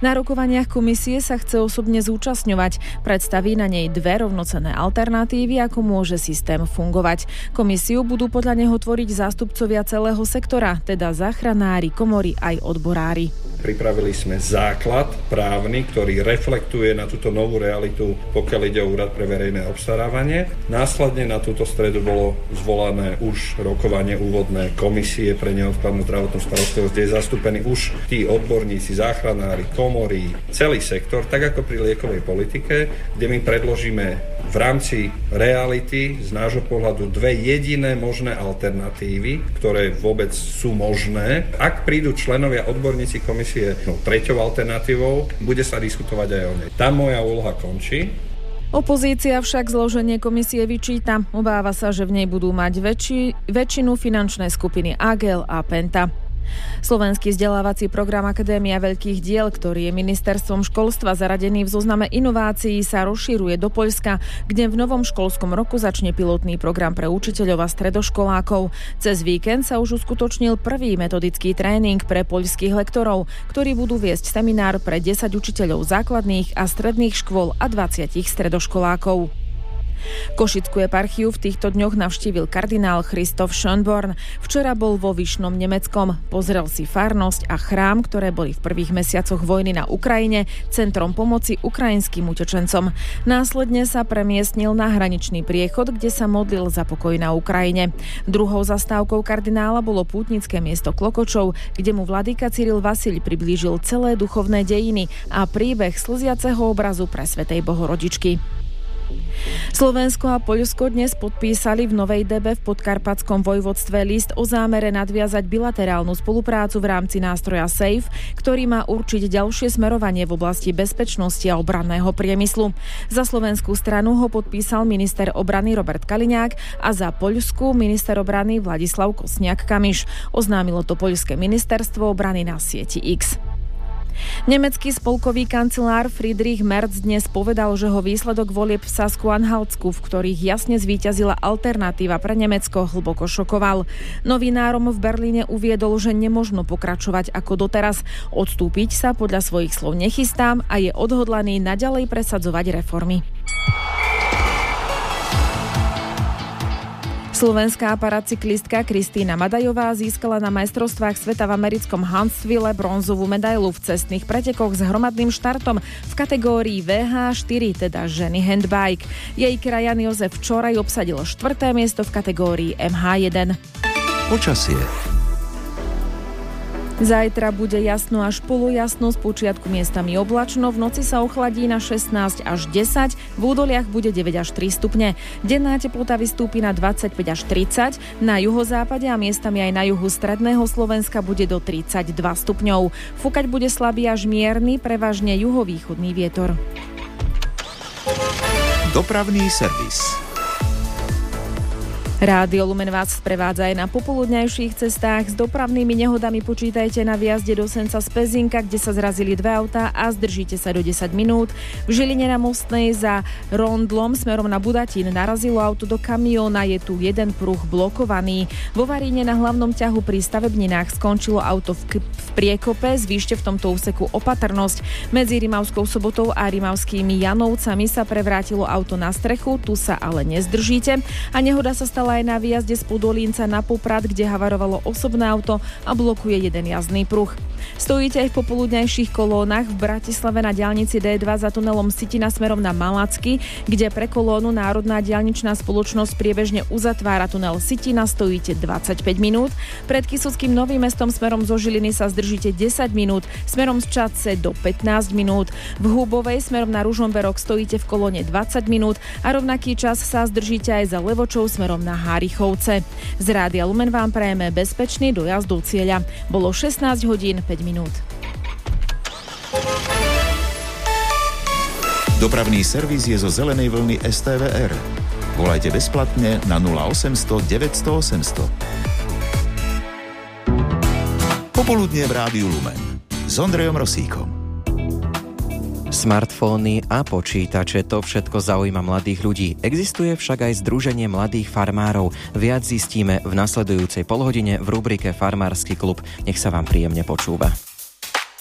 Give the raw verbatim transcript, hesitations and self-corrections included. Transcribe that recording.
Na rokovaniach komisie sa chce osobne zúčastňovať. Predstaví na nej dve rovnocenné alternatívy, ako môže systém fungovať. Komisiu budú podľa neho tvoriť zástupcovia celého sektora, teda záchranári, komory aj odborári. Pripravili sme základ právny, ktorý reflektuje na túto novú realitu, pokiaľ ide o Úrad pre verejné obstarávanie. Následne na túto stredu bolo zvolané už rokovanie úvodné komisie pre neodkladnú zdravotnú starostlivosť, kde je zastúpený už tí odborníci, záchranári, komory, celý sektor, tak ako pri liekovej politike, kde my predložíme v rámci reality z nášho pohľadu dve jediné možné alternatívy, ktoré vôbec sú možné. Ak prídu členovia odborníci komisie no, treťou alternatívou, bude sa diskutovať aj o nej. Tam moja úloha končí. Opozícia však zloženie komisie vyčíta. Obáva sa, že v nej budú mať väčši, väčšinu finančné skupiny Agel a Penta. Slovenský vzdelávací program Akadémia veľkých diel, ktorý je ministerstvom školstva zaradený v zozname inovácií, sa rozširuje do Poľska, kde v novom školskom roku začne pilotný program pre učiteľov a stredoškolákov. Cez víkend sa už uskutočnil prvý metodický tréning pre poľských lektorov, ktorí budú viesť seminár pre desať učiteľov základných a stredných škôl a dvadsať stredoškolákov. Košickú eparchiu v týchto dňoch navštívil kardinál Christoph Schönborn. Včera bol vo Vyšnom Nemeckom. Pozrel si farnosť a chrám, ktoré boli v prvých mesiacoch vojny na Ukrajine centrom pomoci ukrajinským utečencom. Následne sa premiestnil na hraničný priechod, kde sa modlil za pokoj na Ukrajine. Druhou zastávkou kardinála bolo pútnické miesto Klokočov, kde mu vladyka Cyril Vasil priblížil celé duchovné dejiny a príbeh slziaceho obrazu presvätej Bohorodičky. Slovensko a Poľsko dnes podpísali v Novej Debe v Podkarpatskom vojvodstve list o zámere nadviazať bilaterálnu spoluprácu v rámci nástroja SAFE, ktorý má určiť ďalšie smerovanie v oblasti bezpečnosti a obranného priemyslu. Za slovenskú stranu ho podpísal minister obrany Robert Kaliňák a za Poľsku minister obrany Vladislav Kosniak-Kamiš. Oznámilo to poľské ministerstvo obrany na sieti X. Nemecký spolkový kancelár Friedrich Merz dnes povedal, že ho výsledok volieb v Sasku-Anhaltsku, v ktorých jasne zvíťazila alternatíva pre Nemecko, hlboko šokoval. Novinárom v Berlíne uviedol, že nemožno pokračovať ako doteraz. Odstúpiť sa podľa svojich slov nechystám a je odhodlaný naďalej presadzovať reformy. Slovenská paracyklistka Kristína Madajová získala na majstrovstvách sveta v americkom Huntsville bronzovú medailu v cestných pretekoch s hromadným štartom v kategórii vé há štyri, teda ženy handbike. Jej krajan Jozef Čoraj obsadil štvrté miesto v kategórii em há jeden. Počasie. Zajtra bude jasno až polojasno, z počiatku miestami oblačno, v noci sa ochladí na šestnásť až desať, v údoliach bude deväť až tri stupne. Denná teplota vystúpi na dvadsaťpäť až tridsať, na juhozápade a miestami aj na juhu stredného Slovenska bude do tridsaťdva stupňov. Fúkať bude slabý až mierny, prevažne juhovýchodný vietor. Dopravný servis. Rádio Lumen vás sprevádza aj na popoludňajších cestách. S dopravnými nehodami počítajte na výjazde do Senca z Pezinka, kde sa zrazili dve autá a zdržíte sa do desať minút. V Žiline na Mostnej za Rondlom smerom na Budatín narazilo auto do kamióna, je tu jeden pruh blokovaný. Vo Varíne na hlavnom ťahu pri stavebninách skončilo auto v, k- v priekope, zvýšte v tomto úseku opatrnosť. Medzi Rimavskou Sobotou a Rimavskými Janovcami sa prevrátilo auto na strechu, tu sa ale nezdržíte. A nehoda sa stala aj na výjazde z Podolínca na Poprad, kde havarovalo osobné auto a blokuje jeden jazdný pruh. Stojíte aj v popoludňajších kolónach v Bratislave na diaľnici dé dva za tunelom Sitina smerom na Malacky, kde pre kolónu Národná diaľničná spoločnosť priebežne uzatvára tunel Sitina, stojíte dvadsaťpäť minút. Pred Kysuckým Novým Mestom smerom zo Žiliny sa zdržíte desať minút, smerom z Čadce do pätnásť minút. V Hubovej smerom na Ružomberok stojíte v kolóne dvadsať minút a rovnaký čas sa zdržíte aj za Levočou smerom na Hárychovce. Z Rádia Lumen vám prajeme bezpečný dojazd do cieľa. Bolo šestnásť hodín päť minút. Dopravný servis je zo zelenej vlny es té vé er. Volajte bezplatne na nula osemsto deväťsto osemsto. Popoludnie v Rádiu Lumen s Ondrejom Rosíkom. Smartfóny a počítače, to všetko zaujíma mladých ľudí. Existuje však aj Združenie mladých farmárov. Viac zistíme v nasledujúcej polhodine v rubrike Farmársky klub. Nech sa vám príjemne počúva.